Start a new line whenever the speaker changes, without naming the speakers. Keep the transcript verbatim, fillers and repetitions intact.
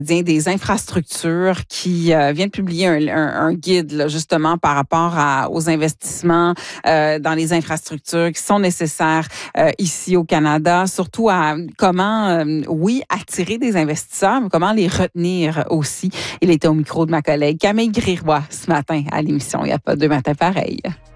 des infrastructures qui euh, vient de publier un, un, un guide là, justement par rapport à, aux investissements euh, dans les infrastructures qui sont nécessaires euh, ici au Canada, surtout à comment, euh, oui, attirer des investisseurs, mais comment les retenir aussi. Il était au micro de ma collègue Camille Grégoire ce matin à l'émission Il n'y a pas deux matins pareils.